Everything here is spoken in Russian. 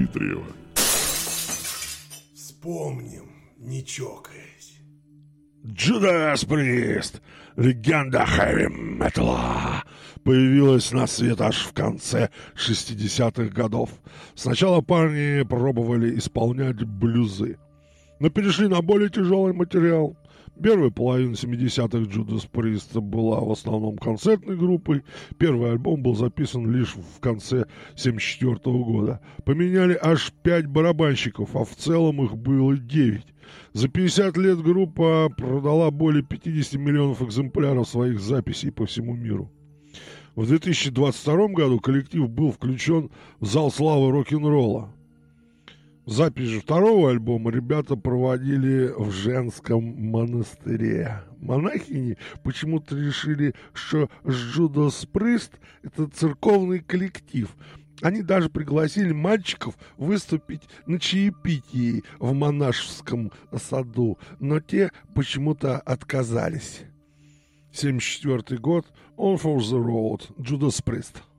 Дмитриева. Вспомним, не чокаясь. Judas Priest, легенда хэви-металла, появилась на свет аж в конце 60-х годов. Сначала парни пробовали исполнять блюзы, но перешли на более тяжелый материал. Первая половина 70-х Judas Priest была в основном концертной группой. Первый альбом был записан лишь в конце 74 года. Поменяли аж 5 барабанщиков, а в целом их было 9. За 50 лет группа продала более 50 миллионов экземпляров своих записей по всему миру. В 2022 году коллектив был включен в зал славы рок-н-ролла. Запись же второго альбома ребята проводили в женском монастыре. Монахини почему-то решили, что Judas Priest — это церковный коллектив. Они даже пригласили мальчиков выступить на чаепитии в монашеском саду, но те почему-то отказались. 74 год, On for the Road, Judas Priest.